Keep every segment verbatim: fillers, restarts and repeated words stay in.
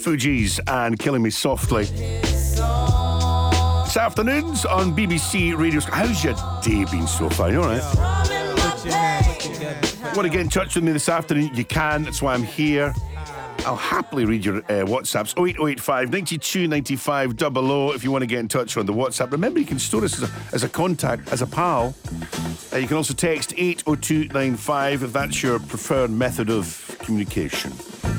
Fugees and Killing Me Softly. This afternoon's on B B C Radio. How's your day been so far? You all right? Want to get in touch with me this afternoon? You can. That's why I'm here. I'll happily read your uh, WhatsApps. oh eight oh eight five, nine two nine five, double oh if you want to get in touch on the WhatsApp. Remember, you can store us as a, as a contact, as a pal. Uh, you can also text eight oh two nine five if that's your preferred method of communication.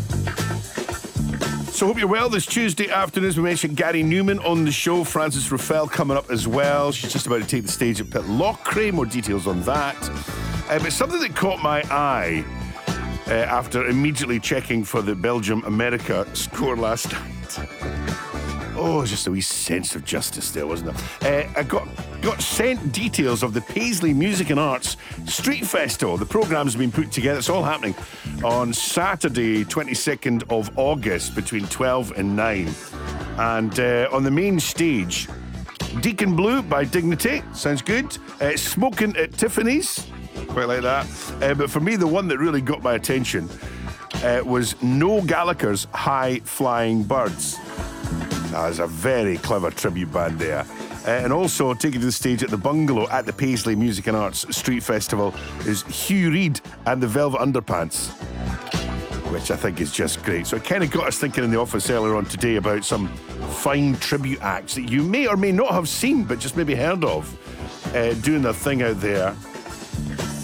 So hope you're well this Tuesday afternoon. As we mentioned, Gary Newman on the show. Frances Ruffell coming up as well. She's just about to take the stage at Pitlochry. More details on that. Uh, but something that caught my eye uh, after immediately checking for the Belgium-America score last night. Oh, just a wee sense of justice there, wasn't there? Uh, I got got sent details of the Paisley Music and Arts Street Festival. The programme's been put together. It's all happening on Saturday, twenty-second of August, between twelve and nine. And uh, on the main stage, Deacon Blue by Dignity. Sounds good. Uh, Smoking at Tiffany's. Quite like that. Uh, but for me, the one that really got my attention uh, was Noel Gallagher's High Flying Birds. That's a very clever tribute band there. Uh, and also taking to the stage at the Bungalow at the Paisley Music and Arts Street Festival is Hugh Reid and the Velvet Underpants, which I think is just great. So it kind of got us thinking in the office earlier on today about some fine tribute acts that you may or may not have seen, but just maybe heard of, uh, doing their thing out there.